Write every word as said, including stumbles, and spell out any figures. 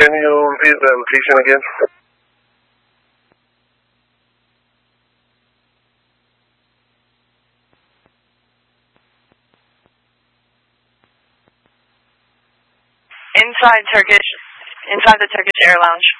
Can you read the location again? Inside Turkish, inside the Turkish Air Lounge.